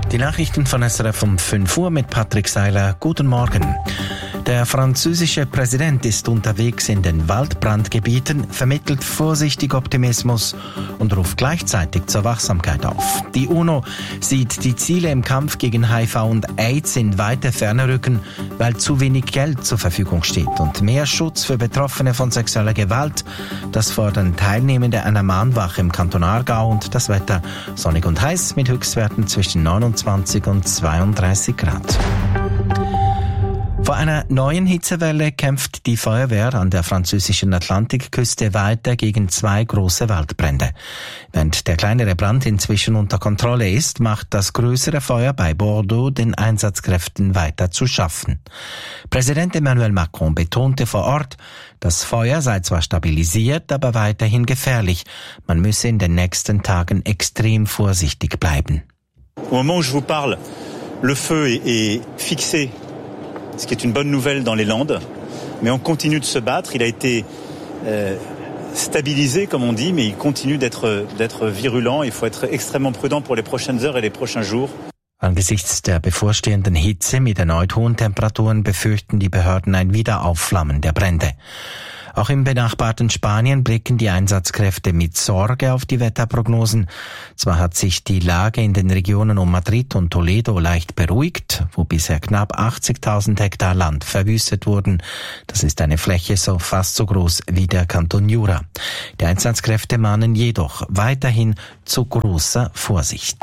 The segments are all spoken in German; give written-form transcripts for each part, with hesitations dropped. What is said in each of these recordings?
Die Nachrichten von SRF um 5 Uhr mit Patrick Seiler. Guten Morgen. Der französische Präsident ist unterwegs in den Waldbrandgebieten, vermittelt vorsichtig Optimismus und ruft gleichzeitig zur Wachsamkeit auf. Die UNO sieht die Ziele im Kampf gegen HIV und AIDS in weite Ferne rücken, weil zu wenig Geld zur Verfügung steht und mehr Schutz für Betroffene von sexueller Gewalt. Das fordern Teilnehmende einer Mahnwache im Kanton Aargau und das Wetter sonnig und heiß mit Höchstwerten zwischen 29 und 32 Grad. Vor einer neuen Hitzewelle kämpft die Feuerwehr an der französischen Atlantikküste weiter gegen 2 große Waldbrände. Während der kleinere Brand inzwischen unter Kontrolle ist, macht das größere Feuer bei Bordeaux den Einsatzkräften weiter zu schaffen. Präsident Emmanuel Macron betonte vor Ort, das Feuer sei zwar stabilisiert, aber weiterhin gefährlich. Man müsse in den nächsten Tagen extrem vorsichtig bleiben. Au moment où je vous parle, le feu est fixé. Ce qui est une bonne nouvelle dans les Landes, mais on continue de se battre. Il a été stabilisé, comme on dit, mais il continue d'être virulent. Il faut être extrêmement prudent pour les prochaines heures et les prochains jours. Angesichts der bevorstehenden Hitze mit erneut hohen Temperaturen befürchten die Behörden ein Wiederaufflammen der Brände. Auch im benachbarten Spanien blicken die Einsatzkräfte mit Sorge auf die Wetterprognosen. Zwar hat sich die Lage in den Regionen um Madrid und Toledo leicht beruhigt, wo bisher knapp 80.000 Hektar Land verwüstet wurden. Das ist eine Fläche fast so groß wie der Kanton Jura. Die Einsatzkräfte mahnen jedoch weiterhin zu großer Vorsicht.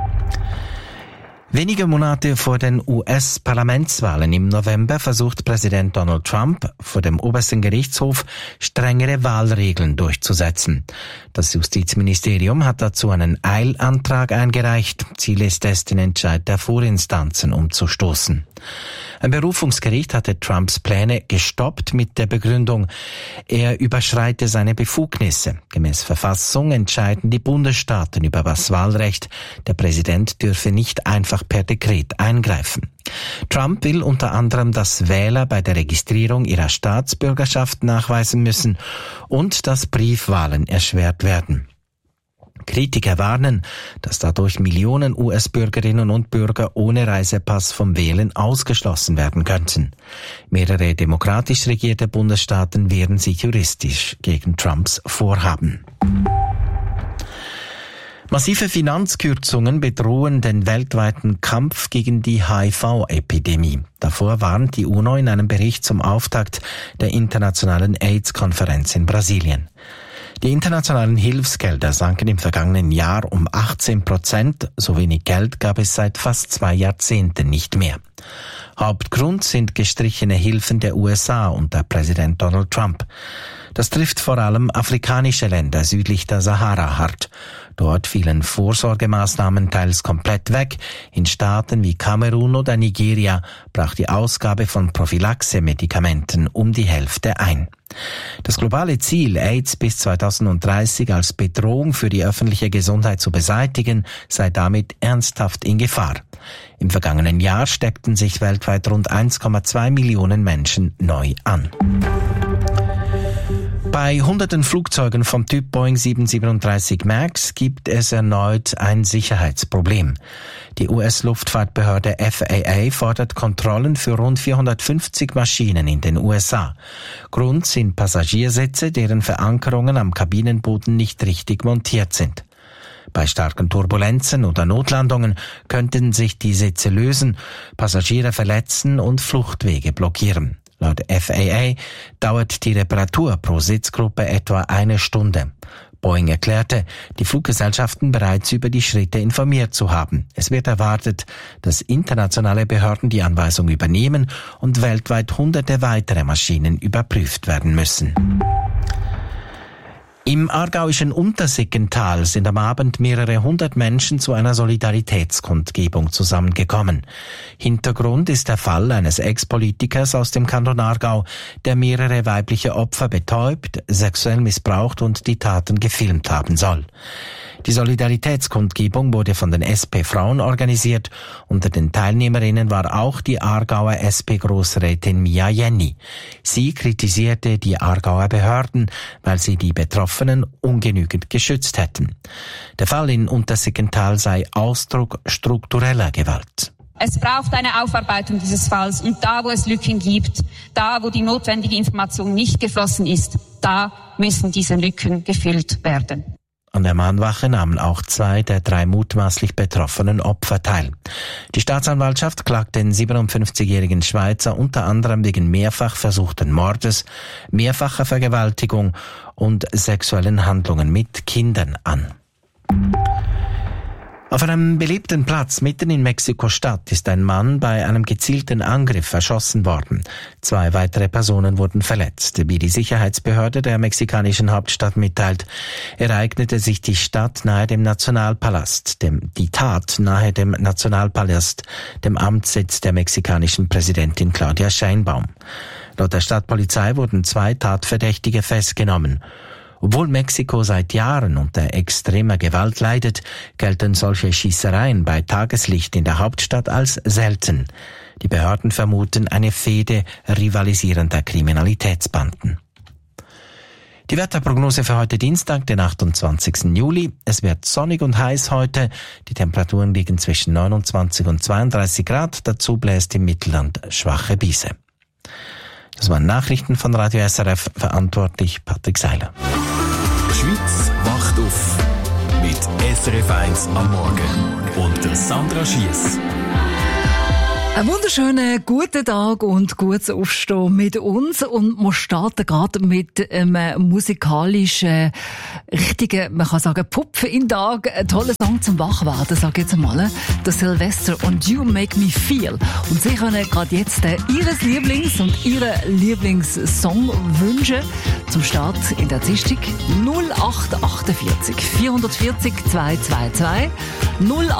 Wenige Monate vor den US-Parlamentswahlen im November versucht Präsident Donald Trump vor dem obersten Gerichtshof strengere Wahlregeln durchzusetzen. Das Justizministerium hat dazu einen Eilantrag eingereicht. Ziel ist es, den Entscheid der Vorinstanzen umzustoßen. Ein Berufungsgericht hatte Trumps Pläne gestoppt mit der Begründung, er überschreite seine Befugnisse. Gemäß Verfassung entscheiden die Bundesstaaten über das Wahlrecht. Der Präsident dürfe nicht einfach per Dekret eingreifen. Trump will unter anderem, dass Wähler bei der Registrierung ihrer Staatsbürgerschaft nachweisen müssen und dass Briefwahlen erschwert werden. Kritiker warnen, dass dadurch Millionen US-Bürgerinnen und Bürger ohne Reisepass vom Wählen ausgeschlossen werden könnten. Mehrere demokratisch regierte Bundesstaaten wehren sich juristisch gegen Trumps Vorhaben. Massive Finanzkürzungen bedrohen den weltweiten Kampf gegen die HIV-Epidemie. Davor warnt die UNO in einem Bericht zum Auftakt der internationalen AIDS-Konferenz in Brasilien. Die internationalen Hilfsgelder sanken im vergangenen Jahr um 18%. So wenig Geld gab es seit fast 2 Jahrzehnten nicht mehr. Hauptgrund sind gestrichene Hilfen der USA unter Präsident Donald Trump. Das trifft vor allem afrikanische Länder südlich der Sahara hart. Dort fielen Vorsorgemaßnahmen teils komplett weg. In Staaten wie Kamerun oder Nigeria brach die Ausgabe von Prophylaxe-Medikamenten um die Hälfte ein. Das globale Ziel, AIDS bis 2030 als Bedrohung für die öffentliche Gesundheit zu beseitigen, sei damit ernsthaft in Gefahr. Im vergangenen Jahr steckten sich weltweit rund 1,2 Millionen Menschen neu an. Bei hunderten Flugzeugen vom Typ Boeing 737 MAX gibt es erneut ein Sicherheitsproblem. Die US-Luftfahrtbehörde FAA fordert Kontrollen für rund 450 Maschinen in den USA. Grund sind Passagiersitze, deren Verankerungen am Kabinenboden nicht richtig montiert sind. Bei starken Turbulenzen oder Notlandungen könnten sich die Sitze lösen, Passagiere verletzen und Fluchtwege blockieren. Laut FAA dauert die Reparatur pro Sitzgruppe etwa 1 Stunde. Boeing erklärte, die Fluggesellschaften bereits über die Schritte informiert zu haben. Es wird erwartet, dass internationale Behörden die Anweisung übernehmen und weltweit hunderte weitere Maschinen überprüft werden müssen. Im aargauischen Untersiggental sind am Abend mehrere hundert Menschen zu einer Solidaritätskundgebung zusammengekommen. Hintergrund ist der Fall eines Ex-Politikers aus dem Kanton Aargau, der mehrere weibliche Opfer betäubt, sexuell missbraucht und die Taten gefilmt haben soll. Die Solidaritätskundgebung wurde von den SP-Frauen organisiert. Unter den Teilnehmerinnen war auch die Aargauer SP-Grossrätin Mia Jenny. Sie kritisierte die Aargauer Behörden, weil sie die Betroffenen ungenügend geschützt hätten. Der Fall in Untersiggenthal sei Ausdruck struktureller Gewalt. Es braucht eine Aufarbeitung dieses Falls und da, wo es Lücken gibt, da, wo die notwendige Information nicht geflossen ist, da müssen diese Lücken gefüllt werden. An der Mahnwache nahmen auch 2 der 3 mutmaßlich betroffenen Opfer teil. Die Staatsanwaltschaft klagt den 57-jährigen Schweizer unter anderem wegen mehrfach versuchten Mordes, mehrfacher Vergewaltigung und sexuellen Handlungen mit Kindern an. Auf einem beliebten Platz mitten in Mexiko-Stadt ist ein Mann bei einem gezielten Angriff erschossen worden. 2 weitere Personen wurden verletzt. Wie die Sicherheitsbehörde der mexikanischen Hauptstadt mitteilt, ereignete sich die Tat nahe dem Nationalpalast, dem Amtssitz der mexikanischen Präsidentin Claudia Sheinbaum. Laut der Stadtpolizei wurden 2 Tatverdächtige festgenommen. Obwohl Mexiko seit Jahren unter extremer Gewalt leidet, gelten solche Schießereien bei Tageslicht in der Hauptstadt als selten. Die Behörden vermuten eine Fehde rivalisierender Kriminalitätsbanden. Die Wetterprognose für heute Dienstag, den 28. Juli. Es wird sonnig und heiß heute. Die Temperaturen liegen zwischen 29 und 32 Grad. Dazu bläst im Mittelland schwache Brise. Das waren Nachrichten von Radio SRF, verantwortlich Patrick Seiler. Die Schweiz wacht auf mit SRF 1 am Morgen und der Sandra Schiess. Einen wunderschönen guten Tag und gutes Aufstehen mit uns. Und wir starten gerade mit einem musikalischen, richtigen, man kann sagen, Pupfen in den Tag. Ein toller Song zum Wachwerden, sag ich jetzt einmal. Der Sylvester und You Make Me Feel. Und Sie können gerade jetzt Ihres Lieblings- und Ihren Lieblingssong wünschen. Zum Start in der Dienstag 0848 440 222 0848